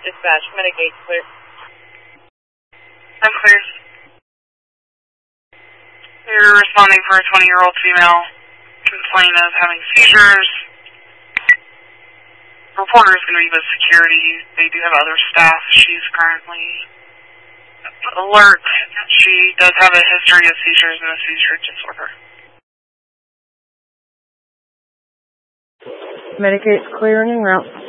Dispatch, Medicaid clear. I'm clear. You're responding for a 20-year-old female complaint of having seizures. Reporter is going to be with security. They do have other staff. She's currently alert. She does have a history of seizures and a seizure disorder. Medicaid's clear and en route.